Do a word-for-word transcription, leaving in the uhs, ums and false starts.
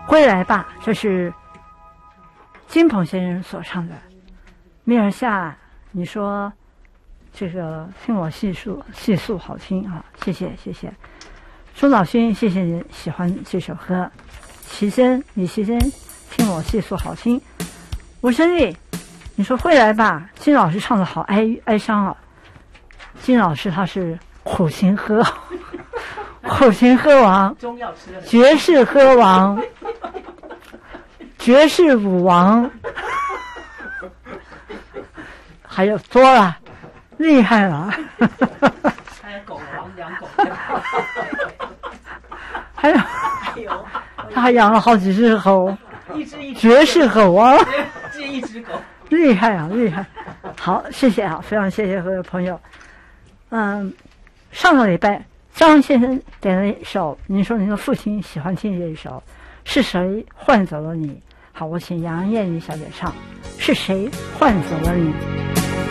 归来吧，这是金鹏先生所唱的。米尔夏，你说这个听我细数细诉好听啊，谢谢谢谢。钟岛勋，谢谢你喜欢这首歌。齐真，李齐真，听我细诉好听。吴声玉，你说会来吧，金老师唱的好哀哀伤啊。金老师他是苦情歌苦情歌王，爵士歌王，爵士舞王，还有多了，厉害了还有狗王养狗还有他还养了好几只狗， 一只一只爵士狗王， 这一只狗厉害啊厉害。好，谢谢啊，非常谢谢各位朋友。嗯，上个礼拜张先生点了一首，您说您的父亲喜欢听这一首，是谁换走了你？好，我请杨艳妮小姐唱，是谁换走了你？